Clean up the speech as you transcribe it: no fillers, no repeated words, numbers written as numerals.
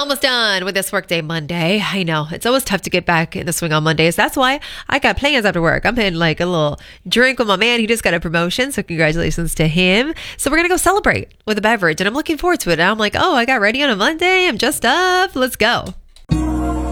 Almost done with this workday Monday. I know it's always tough to get back in the swing on Mondays. That's why I got plans after work. I'm in like a little drink with my man. He just got a promotion, so congratulations to him. So we're gonna go celebrate with a beverage, and I'm looking forward to it. And I'm like, oh, I got ready on a Monday. I'm just up. Let's go.